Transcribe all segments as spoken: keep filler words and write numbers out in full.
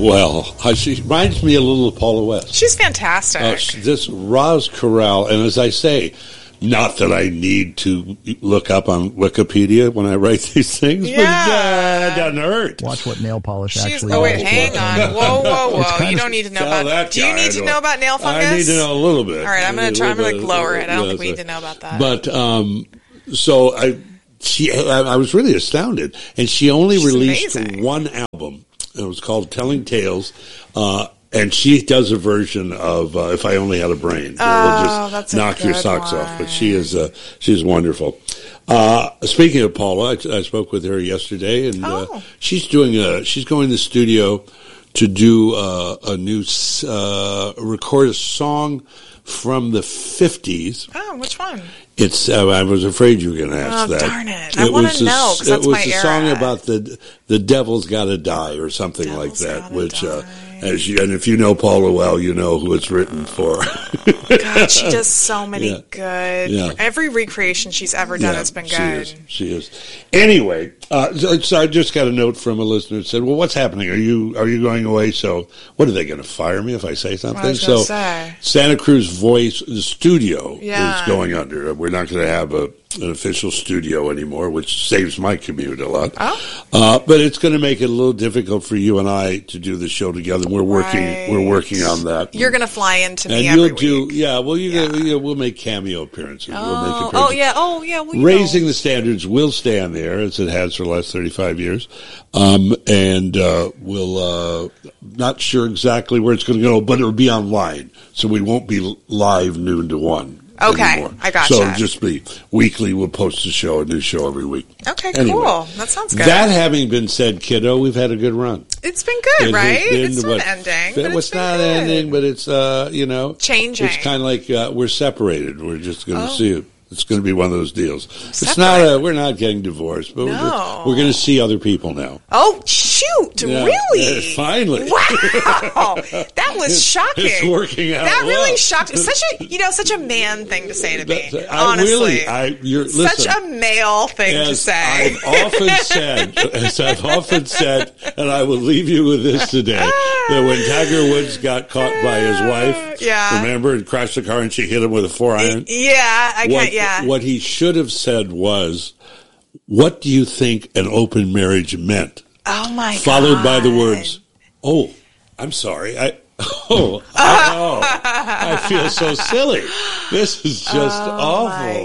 Well, uh, she reminds me a little of Paula West. She's fantastic. Uh, she, this Roz Corral, and as I say, not that I need to look up on Wikipedia when I write these things, Yeah. but uh, it doesn't hurt. Watch what nail polish She's, actually oh, wait, is. hang on. Whoa, whoa, whoa. You don't need to know Tell about that Do you guy need I to don't- know about nail fungus? I need to know a little bit. All right, I'm I going need to try. a I'm going little to bit. lower it. I don't Yeah, think we so- need to know about that. But um, so I, she, I, I was really astounded, and she only She's released amazing. one album. It was called Telling Tales, uh, and she does a version of uh, If I Only Had a Brain. Oh, It'll just that's a knock your good socks one. off. But she is uh, she's wonderful. Uh, speaking of Paula, I, I spoke with her yesterday, and uh, Oh. she's doing a she's going to the studio to do uh, a new s- uh, record a song from the fifties. Oh, which one? It's. Uh, I was afraid you were going to ask Oh, that. darn it. I wanna was a know, s- 'cause that's it was my a song era. about the the devil's got to die or something like Devil's that. Gotta Which, uh, Die. as you, and if you know Paula well, you know who it's written for. God, she does so many Yeah. good. Yeah. Every recreation she's ever done Yeah, has been she good. is. She is. Anyway, uh, so, so I just got a note from a listener that said, "Well, what's happening? Are you are you going away? So, what are they going to fire me if I say something?" I was so, gonna say. Santa Cruz Voice the studio Yeah. is going under. We're not going to have a an official studio anymore, which saves my commute a lot. Oh. Uh, but it's going to make it a little difficult for you and I to do the show together. We're working. Right. We're working on that. You're going to fly into and me you'll every do. week. Yeah. Well, you Yeah. Gonna, yeah, we'll make cameo appearances. We'll make Oh, appearances. oh, yeah. Oh, yeah. Well, you Raising know. the Standards will stay on the air as it has for the last thirty-five years. Um, and uh, we'll, uh, not sure exactly where it's going to go, but it'll be online. So we won't be live noon to one. Okay, anymore. I gotcha. So it'll just be weekly. We'll post a show, a new show every week. Okay, Anyway, cool. That sounds good. That having been said, kiddo, we've had a good run. It's been good, It has right? been It's not what- ending. It But was it's been not good. ending, but it's, uh, you know. Changing. It's kind of like uh, we're separated. We're just going to Oh. see it. It's going to be one of those deals. It's Separate. not a, we're not getting divorced, but we're, No. just, we're going to see other people now. Oh, shoot. Yeah. Really? Uh, finally. Wow. That was It's- shocking. it's working out That really well. shocked me. Such a, you know, such a man thing to say to me. That's- I honestly. really, I, you're, Such listen, a male thing to as say. I've often said, as I've often said, and I will leave you with this today, that when Tiger Woods got caught by his wife, Yeah. remember, and crashed the car and she hit him with a four iron? Yeah, I What, can't, yeah. what he should have said was, what do you think an open marriage meant? Oh, my Followed God. by the words, oh, I'm sorry. I, oh, I, oh, I feel so silly. This is just Oh, awful. my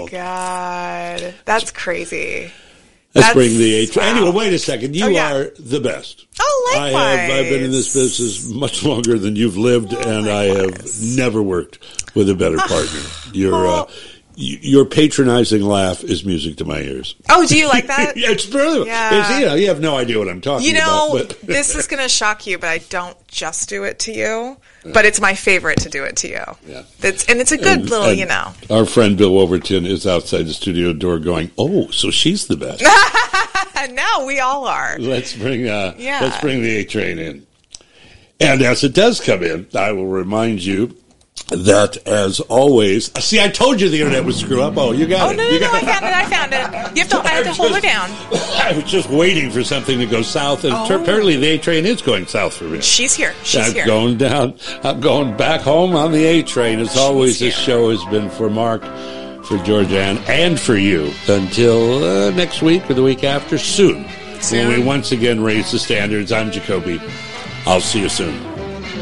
God. That's crazy. Let's That's- bring the age. wow. Anyway, wait a second. You Oh, yeah. are the best. Oh, I likewise. have. I've been in this business much longer than you've lived, Oh, and I have likewise. never worked with a better partner. Your uh, Oh. y- your patronizing laugh is music to my ears. Oh, do you like that? Yeah, it's brilliant. Yeah. It's, you know, you have no idea what I'm talking You know, about. But this is going to shock you, but I don't just do it to you. But it's my favorite to do it to you. Yeah. It's, and it's a good And- little, and you know. Our friend Bill Overton is outside the studio door going, "Oh, so she's the best." And now we all are. Let's bring uh, Yeah. let's bring the A train in. And as it does come in, I will remind you that, as always, see, I told you the internet would screw up. Oh, you got Oh, it. no, no, You no, got I found it, I found it. You have to, I have to hold her down. I was just waiting for something to go south, and Oh. apparently the A train is going south for me. She's here. She's I'm here. going down. I'm going back home on the A train. As always, this here. show has been for Mark, for Georgianne, and for you. Until uh, next week or the week after, soon, Soon. when we once again raise the standards. I'm Jacoby. I'll see you soon.